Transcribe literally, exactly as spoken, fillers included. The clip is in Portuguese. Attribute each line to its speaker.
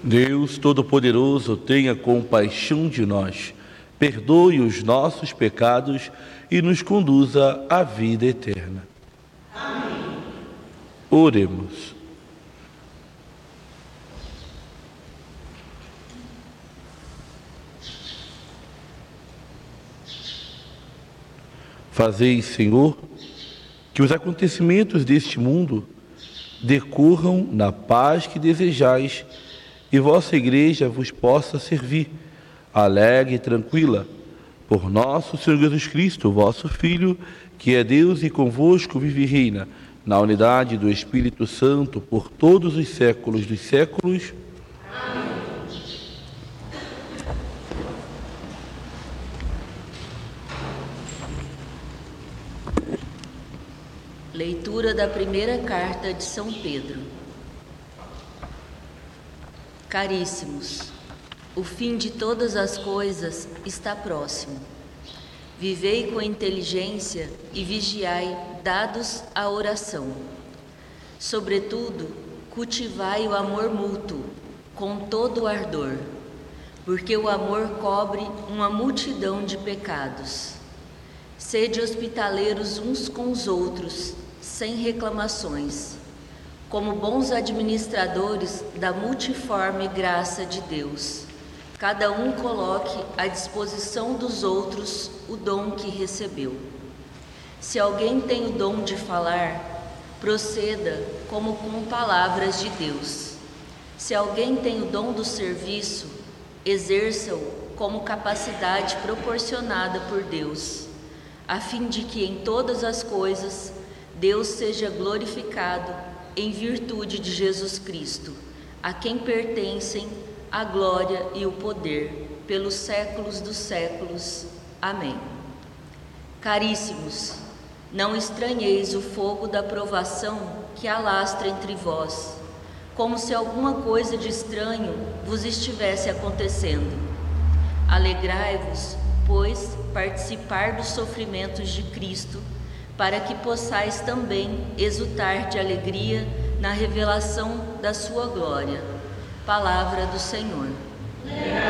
Speaker 1: Deus Todo-Poderoso, tenha compaixão de nós, perdoe os nossos pecados e nos conduza à vida eterna. Amém. Oremos. Fazei, Senhor, que os acontecimentos deste mundo decorram na paz que desejais e vossa Igreja vos possa servir, alegre e tranquila, por nosso Senhor Jesus Cristo, vosso Filho, que é Deus e convosco vive e reina, na unidade do Espírito Santo, por todos os séculos dos séculos. Amém.
Speaker 2: Leitura da primeira carta de São Pedro. Caríssimos, o fim de todas as coisas está próximo. Vivei com inteligência e vigiai, dados à oração. Sobretudo, cultivai o amor mútuo, com todo o ardor, porque o amor cobre uma multidão de pecados. Sede hospitaleiros uns com os outros, sem reclamações, como bons administradores da multiforme graça de Deus. Cada um coloque à disposição dos outros o dom que recebeu. Se alguém tem o dom de falar, proceda como com palavras de Deus. Se alguém tem o dom do serviço, exerça-o como capacidade proporcionada por Deus, a fim de que em todas as coisas Deus seja glorificado em virtude de Jesus Cristo, a quem pertencem a glória e o poder, pelos séculos dos séculos. Amém. Caríssimos, não estranheis o fogo da provação que alastra entre vós, como se alguma coisa de estranho vos estivesse acontecendo. Alegrai-vos, pois, participar dos sofrimentos de Cristo, para que possais também exultar de alegria na revelação da sua glória. Palavra do Senhor.